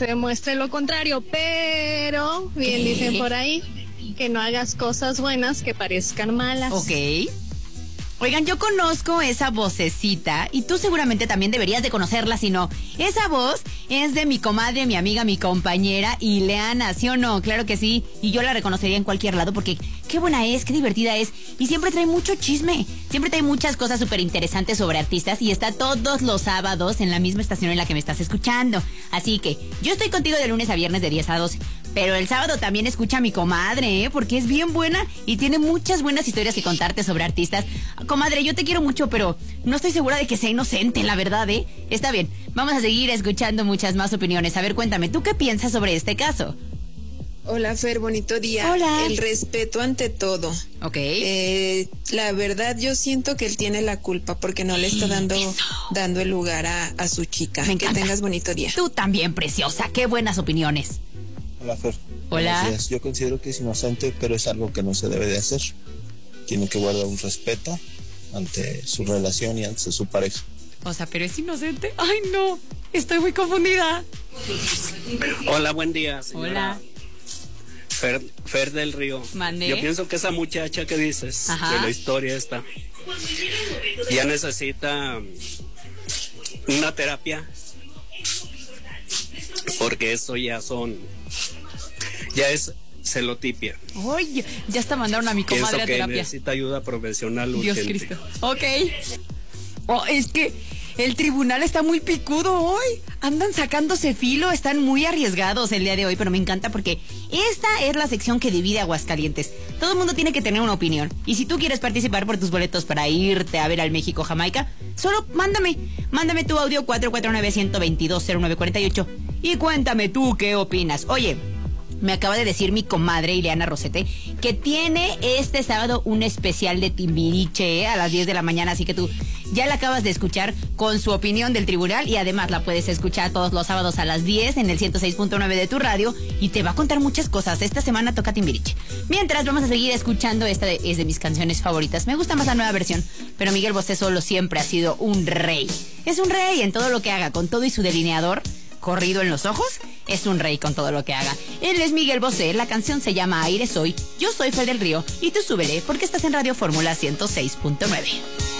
se demuestre lo contrario, pero bien dicen por ahí que no hagas cosas buenas que parezcan malas. Ok. Oigan, yo conozco esa vocecita y tú seguramente también deberías de conocerla, si no. Esa voz es de mi comadre, mi amiga, mi compañera Ileana, ¿sí o no? Claro que sí, y yo la reconocería en cualquier lado porque qué buena es, qué divertida es y siempre trae mucho chisme. Siempre trae muchas cosas súper interesantes sobre artistas y está todos los sábados en la misma estación en la que me estás escuchando. Así que yo estoy contigo de lunes a viernes de 10 a 12. Pero el sábado también escucha a mi comadre, porque es bien buena y tiene muchas buenas historias que contarte sobre artistas. Comadre, yo te quiero mucho, pero no estoy segura de que sea inocente, la verdad, ¿eh? Está bien, vamos a seguir escuchando muchas más opiniones. A ver, cuéntame, ¿tú qué piensas sobre este caso? Hola, Fer, bonito día. Hola. El respeto ante todo. Ok. La verdad, yo siento que él tiene la culpa porque no le está dando el lugar a su chica. Me que encanta. tengas bonito día. Tú también, preciosa, qué buenas opiniones. Hola, Fer. Hola. Buenos días. Yo considero que es inocente, pero es algo que no se debe de hacer. Tiene que guardar un respeto ante su relación y ante su pareja. O sea, pero es inocente. Ay, no, estoy muy confundida. Hola, buen día, señora. Hola. Fer del Río. Mandé. Yo pienso que esa muchacha que dices, Ajá. de la historia esta, ya necesita una terapia, porque eso ya es celotipia. Oye, ya hasta mandaron a mi Pienso comadre a que terapia. necesita ayuda profesional Dios urgente. Cristo. Ok. Oh, es que el tribunal está muy picudo hoy. Andan sacándose filo, están muy arriesgados el día de hoy, pero me encanta porque esta es la sección que divide Aguascalientes. Todo el mundo tiene que tener una opinión. Y si tú quieres participar por tus boletos para irte a ver al México-Jamaica, solo mándame tu audio 449-122-0948 y cuéntame tú qué opinas. Oye, me acaba de decir mi comadre Ileana Rosete que tiene este sábado un especial de Timbiriche a las 10 de la mañana, así que tú ya la acabas de escuchar con su opinión del tribunal y además la puedes escuchar todos los sábados a las 10 en el 106.9 de tu radio y te va a contar muchas cosas. Esta semana toca Timbiriche. Mientras vamos a seguir escuchando, esta es de mis canciones favoritas. Me gusta más la nueva versión, pero Miguel Bosé solo siempre ha sido un rey. Es un rey en todo lo que haga, con todo y su delineador corrido en los ojos, es un rey con todo lo que haga. Él es Miguel Bosé, la canción se llama Aire Soy, yo soy Fer del Río y tú súbele porque estás en Radio Fórmula 106.9.